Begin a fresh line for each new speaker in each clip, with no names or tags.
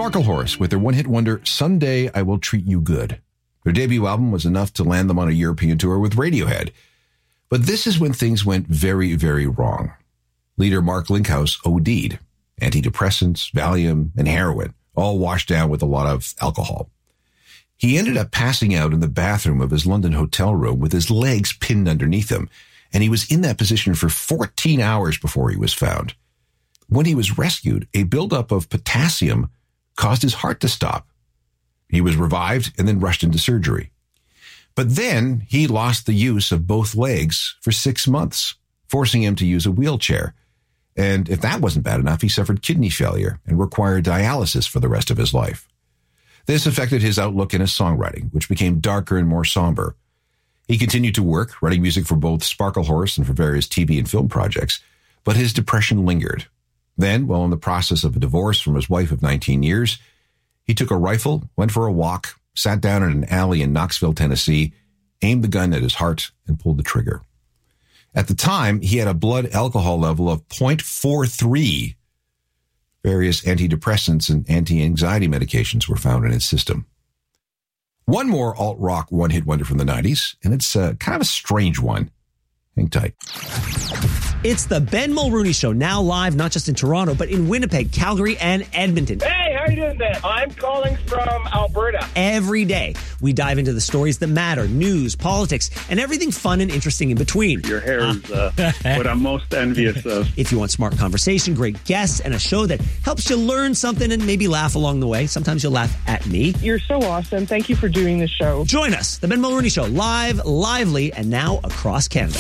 Sparklehorse with their one-hit wonder, Someday I Will Treat You Good. Their debut album was enough to land them on a European tour with Radiohead. But this is when things went very, very wrong. Leader Mark Linkhouse OD'd. Antidepressants, Valium, and heroin, all washed down with a lot of alcohol. He ended up passing out in the bathroom of his London hotel room with his legs pinned underneath him, and he was in that position for 14 hours before he was found. When he was rescued, a buildup of potassium caused his heart to stop. He was revived and then rushed into surgery. But then he lost the use of both legs for 6 months, forcing him to use a wheelchair. And if that wasn't bad enough, he suffered kidney failure and required dialysis for the rest of his life. This affected his outlook in his songwriting, which became darker and more somber. He continued to work, writing music for both Sparklehorse and for various TV and film projects, but his depression lingered. Then, while in the process of a divorce from his wife of 19 years, he took a rifle, went for a walk, sat down in an alley in Knoxville, Tennessee, aimed the gun at his heart, and pulled the trigger. At the time, he had a blood alcohol level of 0.43. Various antidepressants and anti-anxiety medications were found in his system. One more alt-rock one-hit wonder from the 90s, and it's kind of a strange one. Hang tight.
It's the Ben Mulrooney Show, now live not just in Toronto, but in Winnipeg, Calgary, and Edmonton.
Hey, how are you doing, Ben? I'm calling from Alberta.
Every day, we dive into the stories that matter, news, politics, and everything fun and interesting in between.
Your hair is what I'm most envious of.
If you want smart conversation, great guests, and a show that helps you learn something and maybe laugh along the way, sometimes you'll laugh at me.
You're so awesome. Thank you for doing the show.
Join us, the Ben Mulrooney Show, live, lively, and now across Canada.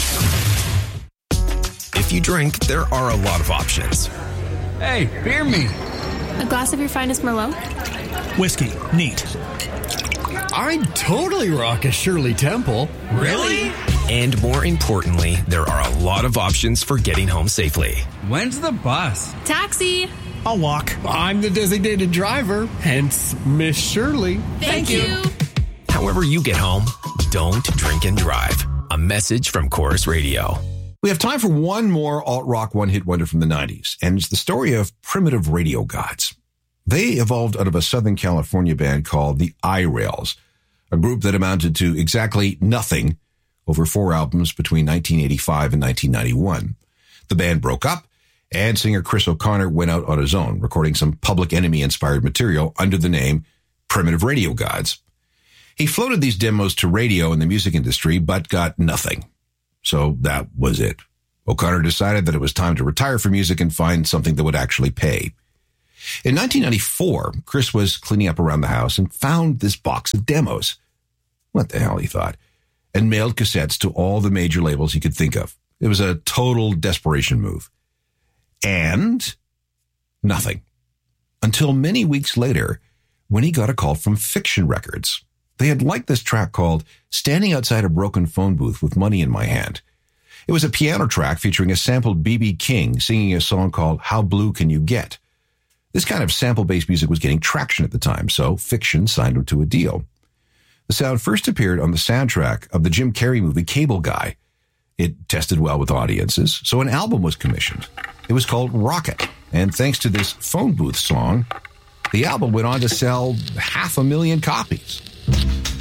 If you drink, there are a lot of options.
Hey, beer me.
A glass of your finest Merlot?
Whiskey. Neat. I'd totally rock a Shirley Temple. Really?
And more importantly, there are a lot of options for getting home safely.
When's the bus?
Taxi.
I'll walk. I'm the designated driver, hence Miss Shirley.
Thank you.
However you get home, don't drink and drive. A message from Chorus Radio.
We have time for one more alt-rock one-hit wonder from the 90s, and it's the story of Primitive Radio Gods. They evolved out of a Southern California band called the I-Rails, a group that amounted to exactly nothing over 4 albums between 1985 and 1991. The band broke up, and singer Chris O'Connor went out on his own, recording some Public Enemy-inspired material under the name Primitive Radio Gods. He floated these demos to radio and the music industry, but got nothing. So that was it. O'Connor decided that it was time to retire from music and find something that would actually pay. In 1994, Chris was cleaning up around the house and found this box of demos. What the hell, he thought, and mailed cassettes to all the major labels he could think of. It was a total desperation move. And nothing. Until many weeks later, when he got a call from Fiction Records. They had liked this track called Standing Outside a Broken Phone Booth with Money in My Hand. It was a piano track featuring a sampled B.B. King singing a song called How Blue Can You Get? This kind of sample-based music was getting traction at the time, so Fiction signed him to a deal. The sound first appeared on the soundtrack of the Jim Carrey movie Cable Guy. It tested well with audiences, so an album was commissioned. It was called Rocket, and thanks to this phone booth song, the album went on to sell 500,000 copies.